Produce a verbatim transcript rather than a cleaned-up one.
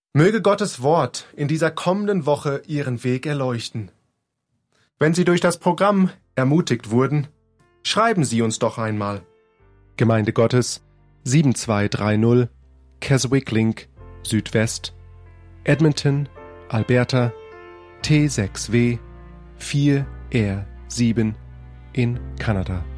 Möge Gottes Wort in dieser kommenden Woche Ihren Weg erleuchten. Wenn Sie durch das Programm ermutigt wurden, schreiben Sie uns doch einmal. Gemeinde Gottes sieben zwei drei null Keswick Link, Südwest, Edmonton, Alberta, T sechs W vier R sieben in Kanada.